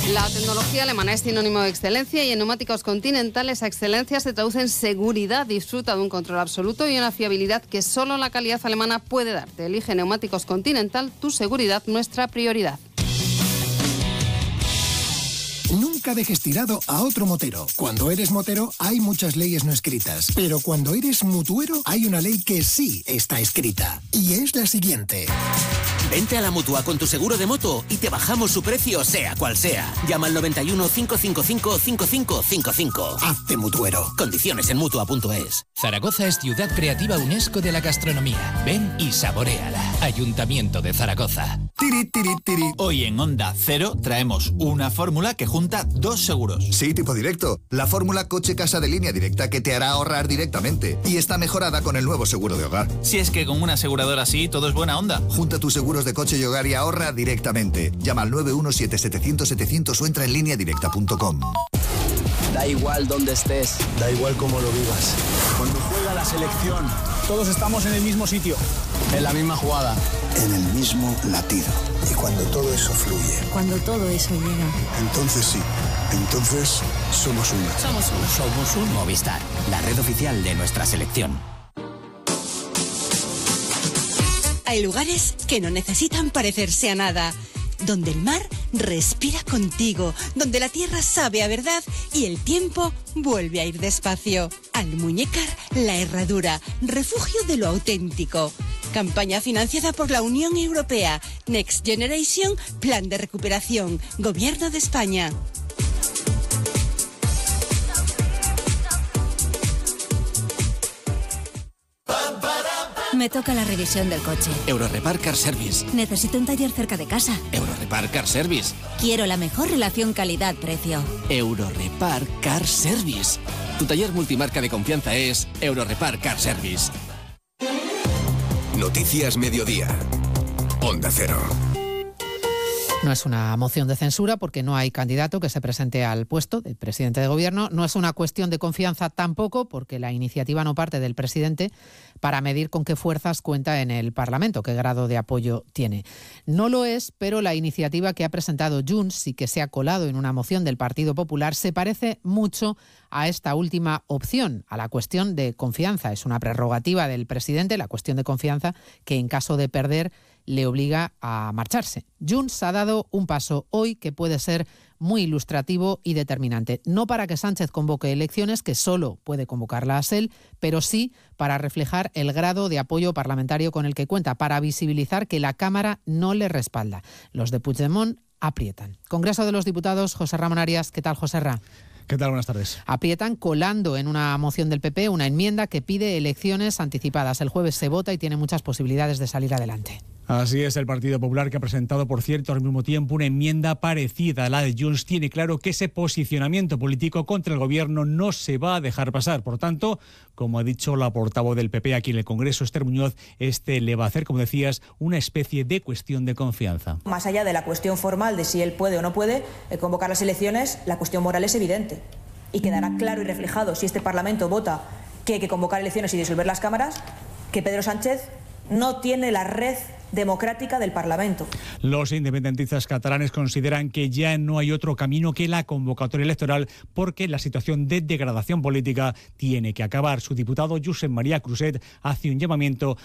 La tecnología alemana es sinónimo de excelencia y en Neumáticos Continental esa excelencia se traduce en seguridad. Disfruta de un control absoluto y una fiabilidad que solo la calidad alemana puede darte. Elige Neumáticos Continental, tu seguridad, nuestra prioridad. Nunca dejes tirado a otro motero. Cuando eres motero hay muchas leyes no escritas, pero cuando eres mutuero hay una ley que sí está escrita. Y es la siguiente. Vente a la Mutua con tu seguro de moto y te bajamos su precio sea cual sea. Llama al 91 555 5555. Hazte mutuero. Condiciones en Mutua.es. Zaragoza es ciudad creativa UNESCO de la gastronomía. Ven y saboréala. Ayuntamiento de Zaragoza. Tiri, tiri, tiri. Hoy en Onda Cero traemos una fórmula que junta dos seguros. Sí, tipo directo. La fórmula coche-casa de Línea Directa que te hará ahorrar directamente. Y está mejorada con el nuevo seguro de hogar. Si es que con una aseguradora así todo es buena onda. Junta tus seguros de coche y hogar y ahorra directamente. Llama al 917-700-700 o entra en lineadirecta.com. Da igual dónde estés. Da igual cómo lo vivas. Cuando juega la selección, todos estamos en el mismo sitio. En la misma jugada. En el mismo latido. Y cuando todo eso fluye. Cuando todo eso llega. Entonces sí. Entonces somos uno. Somos un Movistar, la red oficial de nuestra selección. Hay lugares que no necesitan parecerse a nada, donde el mar respira contigo, donde la tierra sabe a verdad y el tiempo vuelve a ir despacio. Almuñécar, la herradura, refugio de lo auténtico. Campaña financiada por la Unión Europea. Next Generation, Plan de Recuperación, Gobierno de España. Me toca la revisión del coche. Eurorepar Car Service. Necesito un taller cerca de casa. Eurorepar Car Service. Quiero la mejor relación calidad-precio. Eurorepar Car Service. Tu taller multimarca de confianza es Eurorepar Car Service. Noticias Mediodía. Onda Cero. No es una moción de censura porque no hay candidato que se presente al puesto de presidente de gobierno. No es una cuestión de confianza tampoco porque la iniciativa no parte del presidente para medir con qué fuerzas cuenta en el Parlamento, qué grado de apoyo tiene. No lo es, pero la iniciativa que ha presentado Junts y que se ha colado en una moción del Partido Popular se parece mucho a esta última opción, a la cuestión de confianza. Es una prerrogativa del presidente, la cuestión de confianza, que en caso de perder le obliga a marcharse. Junts ha dado un paso hoy que puede ser muy ilustrativo y determinante. No para que Sánchez convoque elecciones, que solo puede convocarlas él, pero sí para reflejar el grado de apoyo parlamentario con el que cuenta, para visibilizar que la Cámara no le respalda. Los de Puigdemont aprietan. Congreso de los Diputados, José Ramón Arias. ¿Qué tal, José Ra? ¿Qué tal? Buenas tardes. Aprietan colando en una moción del PP una enmienda que pide elecciones anticipadas. El jueves se vota y tiene muchas posibilidades de salir adelante. Así es, el Partido Popular, que ha presentado, por cierto, al mismo tiempo una enmienda parecida a la de Junts, tiene claro que ese posicionamiento político contra el gobierno no se va a dejar pasar. Por tanto, como ha dicho la portavoz del PP aquí en el Congreso, Esther Muñoz, le va a hacer, como decías, una especie de cuestión de confianza. Más allá de la cuestión formal de si él puede o no puede convocar las elecciones, la cuestión moral es evidente. Y quedará claro y reflejado, si este Parlamento vota que hay que convocar elecciones y disolver las cámaras, que Pedro Sánchez no tiene la red democrática del Parlamento. Los independentistas catalanes consideran que ya no hay otro camino que la convocatoria electoral porque la situación de degradación política tiene que acabar. Su diputado Josep María Cruzet hace un llamamiento